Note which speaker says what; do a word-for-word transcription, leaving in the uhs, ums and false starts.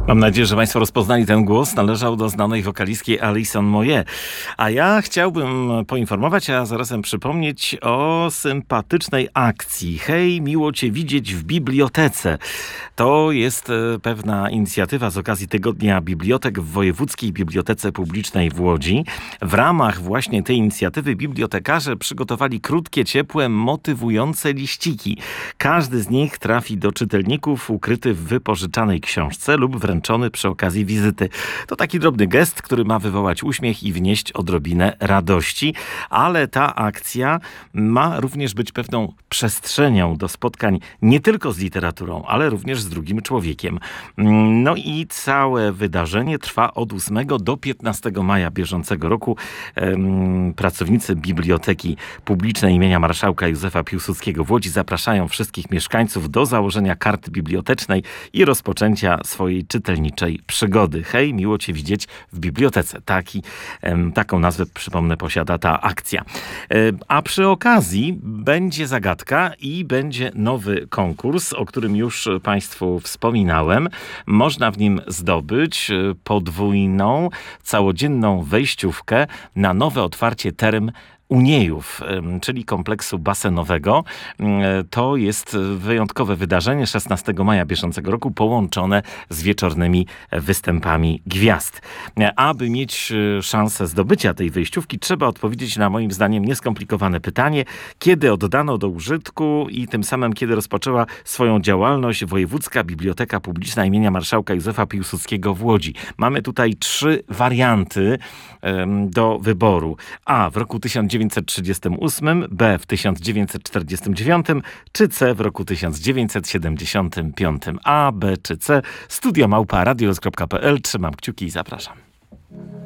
Speaker 1: Mam nadzieję, że Państwo rozpoznali ten głos. Należał do znanej wokalistki Alison Moyet. A ja chciałbym poinformować, a zarazem przypomnieć o sympatycznej akcji. Hej, miło Cię widzieć w bibliotece. To jest pewna inicjatywa z okazji Tygodnia Bibliotek w Wojewódzkiej Bibliotece Publicznej w Łodzi. W ramach właśnie tej inicjatywy bibliotekarze przygotowali krótkie, ciepłe, motywujące liściki. Każdy z nich trafi do czytelników ukryty w wypożyczanej książce lub wręczony przy okazji wizyty. To taki drobny gest, który ma wywołać uśmiech i wnieść odrobinę radości, ale ta akcja ma również być pewną przestrzenią do spotkań nie tylko z literaturą, ale również z drugim człowiekiem. No i całe wydarzenie trwa od ósmego do piętnastego maja bieżącego roku. Pracownicy Biblioteki Publicznej imienia Marszałka Józefa Piłsudskiego w Łodzi zapraszają wszystkich mieszkańców do założenia karty bibliotecznej i rozpoczęcia swojej czytelniczej przygody. Hej, miło Cię widzieć w bibliotece. Taki, taką nazwę, przypomnę, posiada ta akcja. A przy okazji będzie zagadka i będzie nowy konkurs, o którym już Państwu wspominałem. Można w nim zdobyć podwójną, całodzienną wejściówkę na nowe otwarcie Term Uniejów, czyli kompleksu basenowego. To jest wyjątkowe wydarzenie szesnastego maja bieżącego roku, połączone z wieczornymi występami gwiazd. Aby mieć szansę zdobycia tej wejściówki, trzeba odpowiedzieć na moim zdaniem nieskomplikowane pytanie, kiedy oddano do użytku i tym samym kiedy rozpoczęła swoją działalność Wojewódzka Biblioteka Publiczna imienia Marszałka Józefa Piłsudskiego w Łodzi. Mamy tutaj trzy warianty do wyboru. A w roku tysiąc dziewięćset trzydziestym ósmym, B w tysiąc dziewięćset czterdziestym dziewiątym, czy C w roku tysiąc dziewięćset siedemdziesiątym piątym. A, B czy C? Studio małpa radiolog kropka p l. Trzymam kciuki i zapraszam.